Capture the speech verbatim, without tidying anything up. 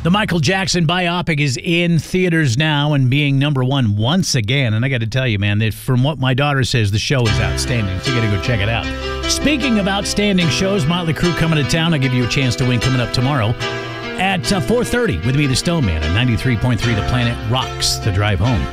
The Michael Jackson biopic is in theaters now and being number one once again. And I got to tell you, man, that from what my daughter says, the show is outstanding. So you got to go check it out. Speaking of outstanding shows, Motley Crue coming to town. I'll give you a chance to win coming up tomorrow at uh, four thirty with me, the Stone Man, at ninety-three point three The Planet Rocks the drive home.